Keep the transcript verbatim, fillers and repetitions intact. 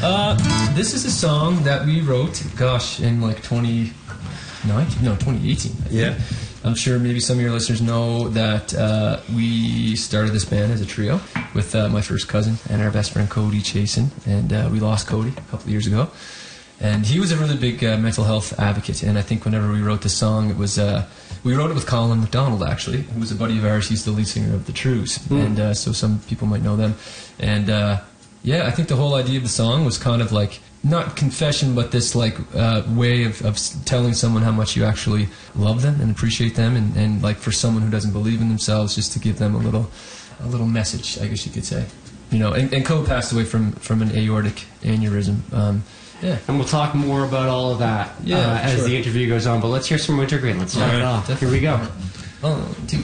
Uh, this is a song that we wrote, gosh, in like twenty nineteen, no, twenty eighteen. I think. Yeah. I'm sure maybe some of your listeners know that uh, we started this band as a trio with uh, my first cousin and our best friend Cody Chasen, and uh, we lost Cody a couple of years ago. And he was a really big uh, mental health advocate, and I think whenever we wrote this song, it was uh, we wrote it with Colin McDonald, actually, who was a buddy of ours. He's the lead singer of The Trues, mm. and uh, so some people might know them. And uh, yeah, I think the whole idea of the song was kind of like, not confession, but this like uh, way of, of telling someone how much you actually love them and appreciate them, and, and like for someone who doesn't believe in themselves, just to give them a little a little message, I guess you could say. You know, and, and Cole passed away from, from an aortic aneurysm. Um, yeah. And we'll talk more about all of that yeah, uh, as sure. the interview goes on. But let's hear some Wintergreen. Let's start right, it off. definitely. Here we go. One, two.